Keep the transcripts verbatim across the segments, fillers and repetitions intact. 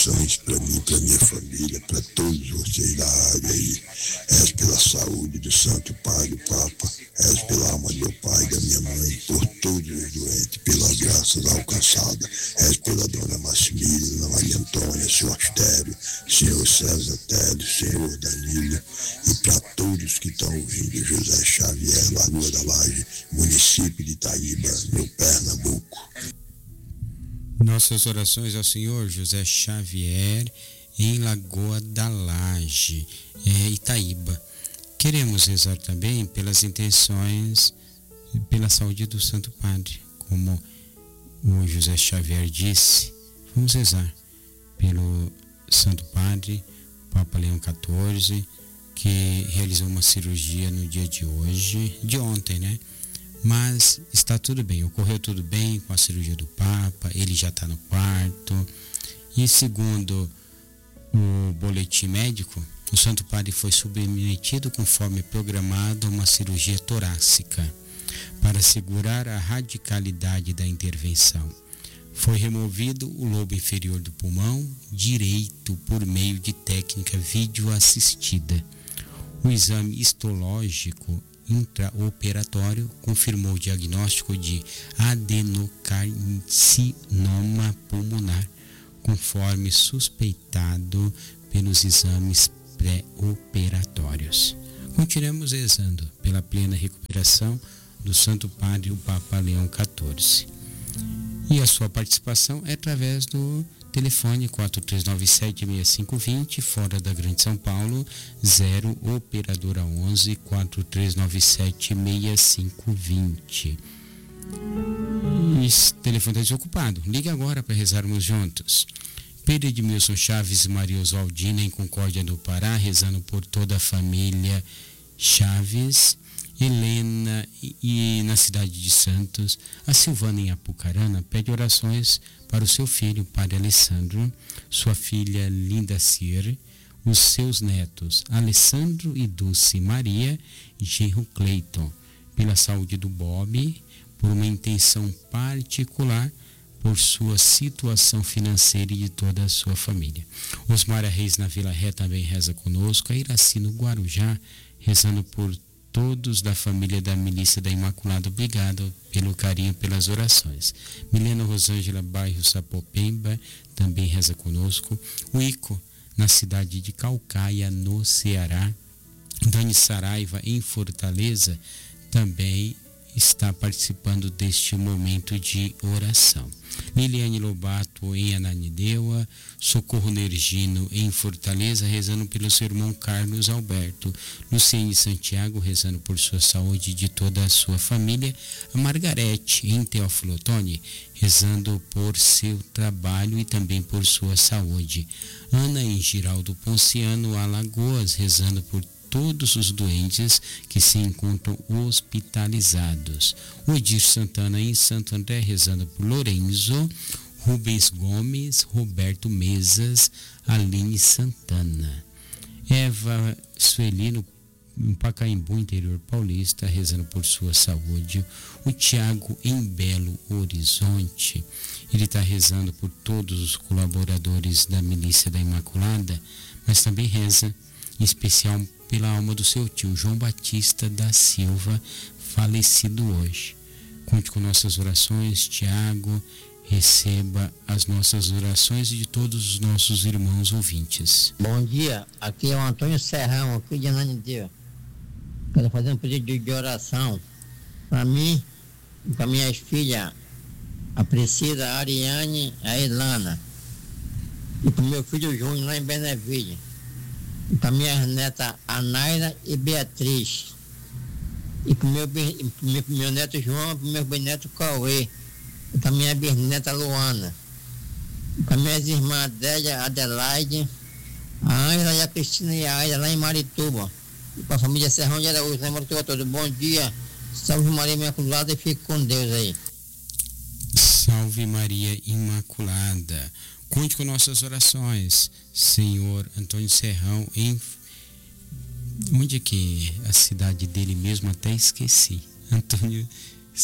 orações para mim, para minha família, para todos vocês da área aí. Reze pela saúde do Santo Padre, o Papa. Reze pela alma do meu pai e da minha mãe, por todos os doentes, pelas graças alcançadas. Reze pela dona Massimília, dona Maria Antônia, senhor Astério, senhor César Teles, senhor Danilo, e para todos que estão ouvindo, José Xavier, Lagoa da Laje, município de Itaíba, no Pernambuco. Nossas orações ao Senhor José Xavier, em Lagoa da Laje, é, Itaíba. Queremos rezar também pelas intenções, pela saúde do Santo Padre, como o José Xavier disse. Vamos rezar pelo Santo Padre, Papa Leão quatorze, que realizou uma cirurgia no dia de hoje, de ontem, né? Mas está tudo bem, ocorreu tudo bem com a cirurgia do Papa, ele já está no quarto. E segundo o boletim médico, o Santo Padre foi submetido conforme programado a uma cirurgia torácica para assegurar a radicalidade da intervenção. Foi removido o lobo inferior do pulmão direito por meio de técnica videoassistida. O exame histológico intraoperatório confirmou o diagnóstico de adenocarcinoma pulmonar, conforme suspeitado pelos exames pré-operatórios. Continuamos rezando pela plena recuperação do Santo Padre, o Papa Leão quatorze. E a sua participação é através do telefone quatro três nove sete, seis cinco dois zero, fora da Grande São Paulo, zero operadora onze, quatro três nove sete, seis cinco dois zero. Esse telefone está desocupado. Ligue agora para rezarmos juntos. Pedro Edmilson Chaves e Maria Oswaldina, em Concórdia do Pará, rezando por toda a família Chaves. Helena e, e na cidade de Santos, a Silvana em Apucarana pede orações para o seu filho, Padre Alessandro, sua filha Linda Cir, os seus netos Alessandro e Dulce Maria e genro Cleiton, pela saúde do Bob, por uma intenção particular, por sua situação financeira e de toda a sua família. Osmara Reis na Vila Ré também reza conosco, a Iraci no Guarujá, rezando por todos da família da Milícia da Imaculada. Obrigado pelo carinho, pelas orações. Milena Rosângela, bairro Sapopemba, também reza conosco. O Ico, na cidade de Calcaia, no Ceará. Dani Saraiva, em Fortaleza, também está participando deste momento de oração. Liliane Lobato em Ananindeua, Socorro Nergino em Fortaleza, rezando pelo seu irmão Carlos Alberto. Luciene Santiago, rezando por sua saúde e de toda a sua família. A Margarete em Teófilo Otoni, rezando por seu trabalho e também por sua saúde. Ana em Giraldo Ponciano, Alagoas, rezando por todos os doentes que se encontram hospitalizados. O Edir Santana em Santo André, rezando por Lorenzo, Rubens Gomes, Roberto Mesas, Aline Santana. Eva Suelino, em Pacaembu, interior paulista, rezando por sua saúde. O Tiago em Belo Horizonte, ele está rezando por todos os colaboradores da Milícia da Imaculada, mas também reza em especial pela alma do seu tio João Batista da Silva, falecido hoje. Conte com nossas orações, Tiago, receba as nossas orações e de todos os nossos irmãos ouvintes. Bom dia, aqui é o Antônio Serrão, aqui de Ananindeua. Quero fazer um pedido de oração para mim e para minhas filhas, a Priscila, a Ariane, a Ilana, e para o meu filho Júnior lá em Beneville. Para minha neta Anaira e Beatriz, e para o meu, meu, meu neto João, para o meu bisneto Cauê, e para minha bisneta Luana, para minhas irmãs Adélia, Adelaide, a Ângela e a Cristina e a Aida lá em Marituba, e para a família Serrão de Araújo, lá em Marituba todo. Bom dia, salve Maria Imaculada e fique com Deus aí. Salve Maria Imaculada. Conte com nossas orações, Senhor Antônio Serrão, em... onde é que é a cidade dele mesmo? Até esqueci. Antônio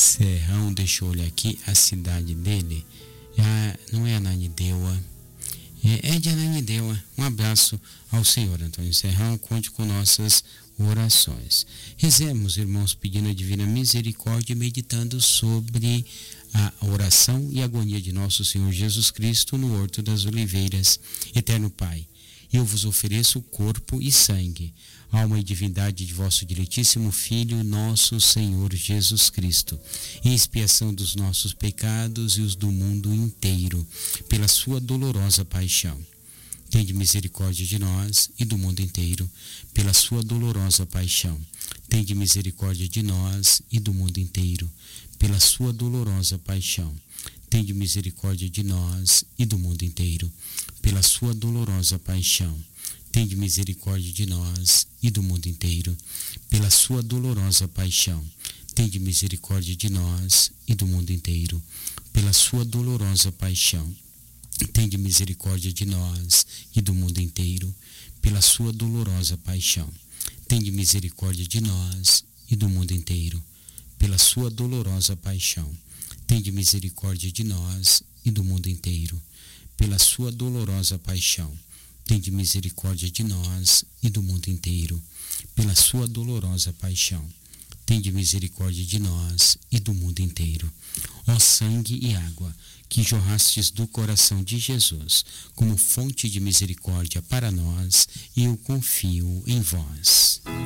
Serrão, deixa eu olhar aqui, a cidade dele, é, não é Ananindeua, É, é de Ananindeua. Um abraço ao senhor Antônio Serrão. Conte com nossas orações. Rezemos, irmãos, pedindo a divina misericórdia e meditando sobre a oração e agonia de nosso Senhor Jesus Cristo no Horto das Oliveiras. Eterno Pai, eu vos ofereço o corpo e sangue, alma e divindade de vosso diletíssimo Filho, nosso Senhor Jesus Cristo, em expiação dos nossos pecados e os do mundo inteiro, pela sua dolorosa paixão. Tende misericórdia de nós e do mundo inteiro, pela sua dolorosa paixão. Tende misericórdia de nós e do mundo inteiro, pela sua dolorosa paixão. Tende misericórdia de nós e do mundo inteiro, pela sua dolorosa paixão. Tende misericórdia de nós e do mundo inteiro, pela sua dolorosa paixão. Tende misericórdia de nós e do mundo inteiro, pela sua dolorosa paixão. Tende misericórdia de nós e do mundo inteiro, pela sua dolorosa paixão. Tende misericórdia de nós e do mundo inteiro, pela sua dolorosa paixão. Tende misericórdia de nós e do mundo inteiro, pela sua dolorosa paixão. Tende misericórdia de nós e do mundo inteiro, pela sua dolorosa paixão. Tende misericórdia de nós e do mundo inteiro. Ó sangue e água, que jorrastes do coração de Jesus, como fonte de misericórdia para nós, eu confio em vós.